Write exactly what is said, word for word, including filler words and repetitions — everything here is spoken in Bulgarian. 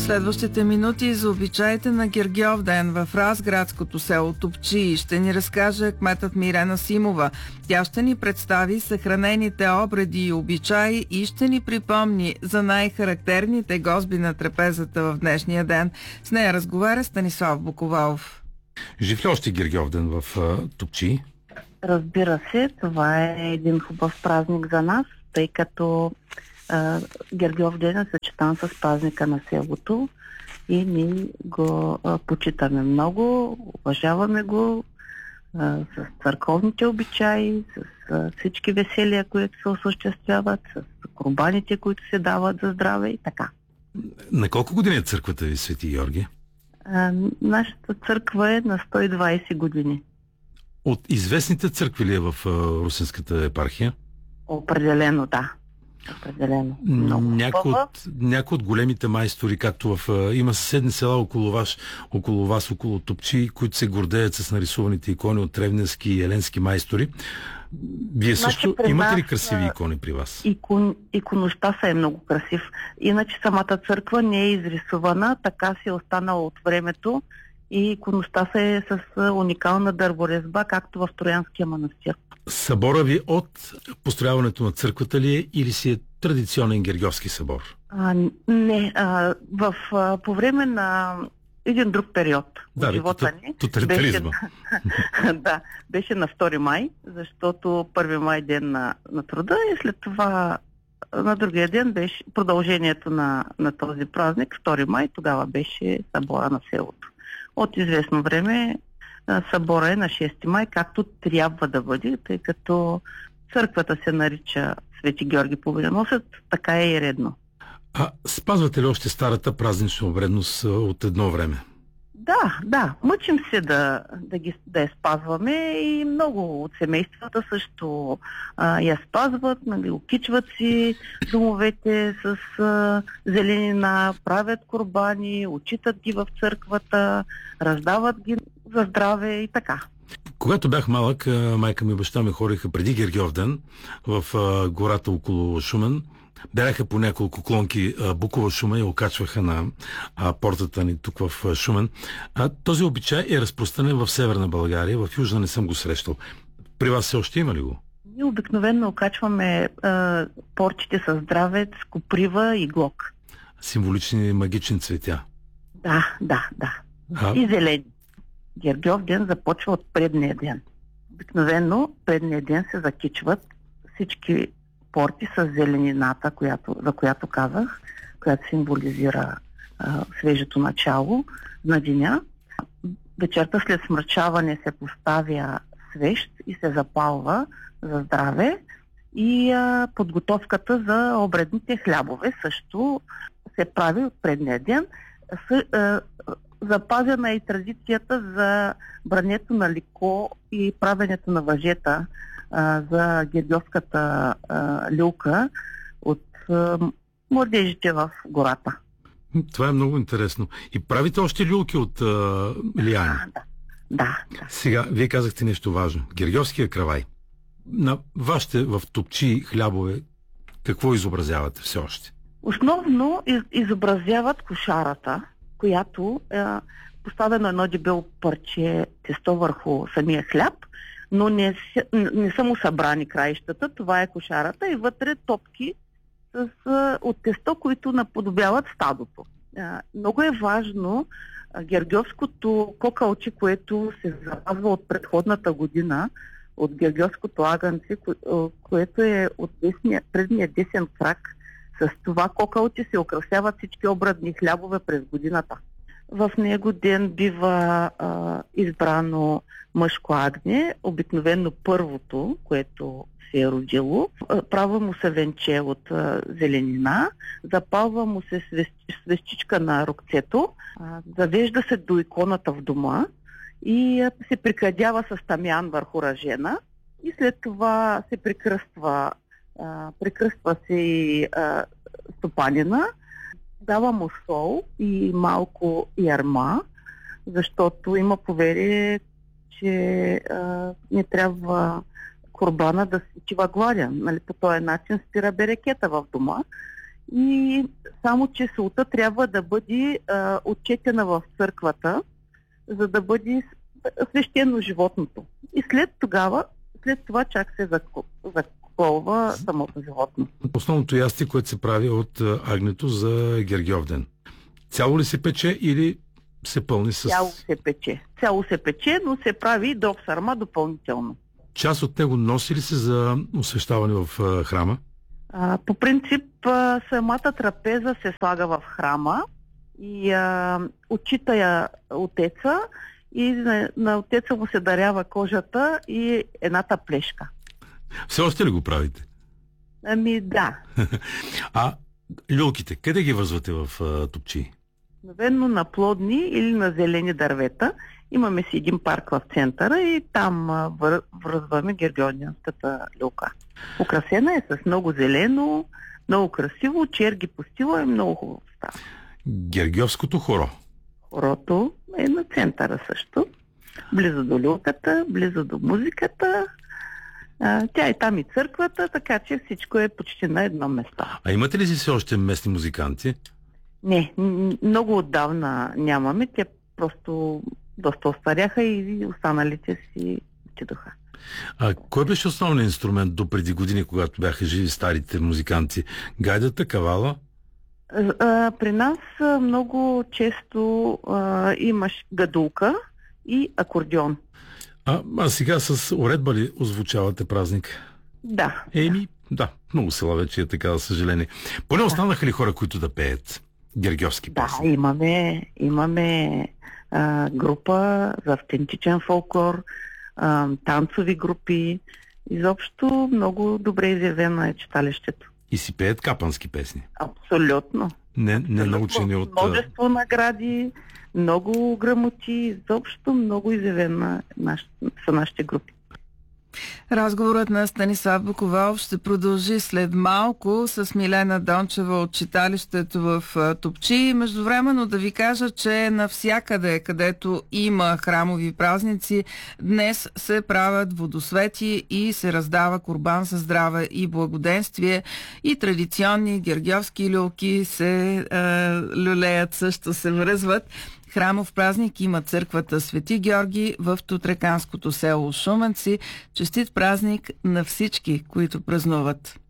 Следващите минути за обичаите на Гергьовден в Разградското село Топчий ще ни разкаже кметът Мирена Симова. Тя ще ни представи съхранените обреди и обичаи и ще ни припомни за най-характерните гозби на трапезата в днешния ден. С нея разговаря Станислав Буковалов. Жив ли още Гергьовден в Топчий? Разбира се, това е един хубав празник за нас, тъй като Гергьовден е съчетан с празника на селото и ние го а, почитаме много, уважаваме го а, с църковните обичаи, с а, всички веселия, които се осъществяват, с курбаните, които се дават за здраве и така. На колко години е църквата ви, Свети Георги? А, нашата църква е на сто и двайсет години. От известните църкви ли е в а, Русенската епархия? Определено, да. Определено. Някои от, някои от големите майстори, както в... Има съседни села около вас, около вас, около Топчий, които се гордеят с нарисуваните икони от древненски и еленски майстори. Вие също значи, имате ли красиви икони при вас? Икон, иконостаса е много красив. Иначе самата църква не е изрисувана, така си е останала от времето и иконостаса е с уникална дърворезба, както в Троянския манастир. Събора ви от построяването на църквата ли е или си е традиционен гергьовски събор? А, не, а, в, а, по време на един друг период да, от живота ни. Тоталитаризма. Беше, да, беше на втори май, защото първи май ден на, на труда и след това на другия ден беше продължението на, на този празник, втори май, тогава беше събора на селото. От известно време събора е на шести май, както трябва да бъде, тъй като църквата се нарича Свети Георги Победоносец, така е и редно. А спазвате ли още старата празнична обредност от едно време? Да, да. Мъчим се да, да, ги, да я спазваме и много от семействата също а, я спазват, нали, окичват си домовете с а, зеленина, правят курбани, отчитат ги в църквата, раздават ги за здраве и така. Когато бях малък, майка ми и баща ми ходиха преди Гергьовден в гората около Шумен. Бяха по няколко клонки Букова Шума и окачваха на а, портата ни тук в Шумен. А, този обичай е разпространен в Северна България, в Южна не съм го срещал. При вас все още има ли го? Ние обикновено окачваме а, портите с здравец, коприва и глок. Символични магични цветя. Да, да, да. А... И зелени. Гергьовден започва от предния ден. Обикновено предния ден се закичват всички порти с зеленината, която, за която казах, която символизира а, свежето начало на деня. Вечерта след смрачаване се поставя свещ и се запалва за здраве и а, подготовката за обредните хлябове също се прави от предния ден. С, а, запазена е и традицията за брането на лико и правенето на въжета а, за гергьовската а, люлка от а, младежите в гората. Това е много интересно. И правите още люлки от а, лияни? Да, да, да. Сега, вие казахте нещо важно. Гергьовския кравай. На вашите в Топчий хлябове какво изобразявате все още? Основно из, изобразяват кошарата, която е поставено едно дебело парче тесто върху самия хляб, но не, не са му събрани краищата. Това е кошарата и вътре топки с, от тесто, които наподобяват стадото. Много е важно гергьовското кокалче, което се запазва от предходната година, от гергьовското агънце, което е от десния, предния десен крак. С това кокалче се украсяват всички обредни хлябове през годината. В него ден бива а, избрано мъжко агне, обикновено първото, което се е родило. Права му се венче от а, зеленина, запалва му се свещичка на рокцето, а, завежда се до иконата в дома и а, се прикадява с тамян върху ражена и след това се прикръства, а, прикръства се и а, стопанина, дава му сол и малко ярма, защото има поверие, че а, не трябва курбана да се чива гладен. Нали, по този начин спира берекета в дома и само че солта трябва да бъде а, отчетена в църквата, за да бъде свещено животното. И след тогава, след това чак се заколва самото животно. Основното ястие, което се прави от агнето за Гергьовден. Цяло ли се пече или се пълни с... Цяло се пече. Цяло се пече, но се прави и до сарма допълнително. Част от него носи ли се за освещаване в а, храма? А, по принцип, а, самата трапеза се слага в храма и а, отчита я отеца и на, на отеца му се дарява кожата и едната плешка. Все още ли го правите? Ами да. А люлките, къде ги възвате в а, Топчий? Обикновено на плодни или на зелени дървета. Имаме си един парк в центъра и там а, вър, връзваме гергьовденската люлка. Украсена е с много зелено, много красиво, черги по стила и много хубаво става. Гергьовското хоро. Хорото е на центъра също. Близо до люлката, близо до музиката. А, тя е там и църквата, така че всичко е почти на едно место. А имате ли си все още местни музиканти? Не, много отдавна нямаме. Те просто доста остаряха и останалите си отидоха. А кой беше основният инструмент до преди години, когато бяха живи старите музиканти? Гайдата, кавала? А, при нас много често а, имаш гадулка и акордеон. А, а сега с уредба ли озвучавате празник? Да. Еми, да, много села вече е така, за съжаление. Поне останаха ли хора, които да пеят гергьовски песни? Да, имаме, имаме а, група за автентичен фолклор, а, танцови групи. Изобщо много добре изявено е читалището. И си пеят капански песни? Абсолютно. Не, не научени от... Множество награди, много грамоти, изобщо много изявена наш... са нашите групи. Разговорът на Станислав Буковалов ще продължи след малко с Милена Дончева от читалището в Топчий. Междувременно да ви кажа, че навсякъде, където има храмови празници, днес се правят водосвети и се раздава курбан за здраве и благоденствие. И традиционни гергьовски люлки се е, люлеят, също се връзват. Храмов празник има църквата Свети Георги в тутраканското село Шуменци. Честит празник на всички, които празнуват!